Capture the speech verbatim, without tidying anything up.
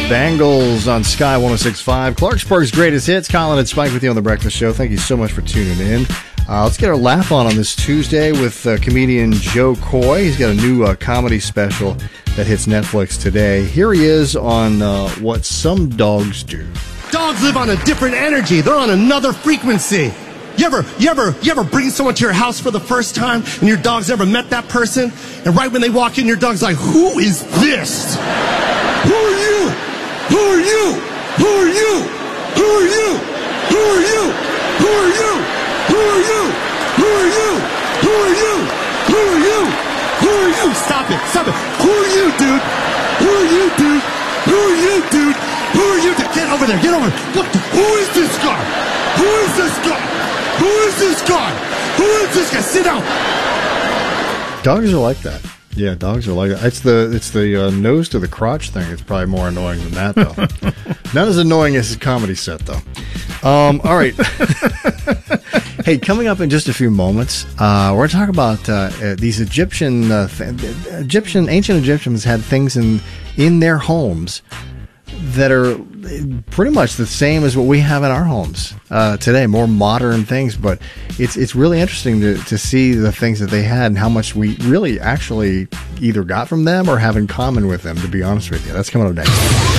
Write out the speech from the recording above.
Bangles on Sky one oh six point five. Clarksburg's greatest hits. Colin and Spike with you on The Breakfast Show. Thank you so much for tuning in. Uh, let's get our laugh on on this Tuesday with uh, comedian Joe Coy. He's got a new uh, comedy special that hits Netflix today. Here he is on uh, what some dogs do. Dogs live on a different energy. They're on another frequency. You ever, you ever, you ever bring someone to your house for the first time and your dog's never met that person? And right when they walk in, your dog's like, who is this? Who are you? Who are you? Who are you? Who are you? Who are you? Who are you? Who are you? Who are you? Who are you? Who are you? Who are you? Stop it. Stop it. Who are you, dude? Who are you, dude? Who are you, dude? Who are you? Get over there. Get over there. What the, who is this guy? Who is this guy? Who is this guy? Who is this guy? Sit down. Dogs are like that. Yeah, dogs are like that. It's the it's the uh, nose to the crotch thing. It's probably more annoying than that, though. Not as annoying as his comedy set, though. Um, all right. Hey, coming up in just a few moments, uh, we're going to talk about uh, uh, these Egyptian, uh, th- Egyptian, ancient Egyptians had things in in their homes that are pretty much the same as what we have in our homes uh, today, more modern things. But it's it's really interesting to, to see the things that they had and how much we really actually either got from them or have in common with them, to be honest with you. That's coming up next.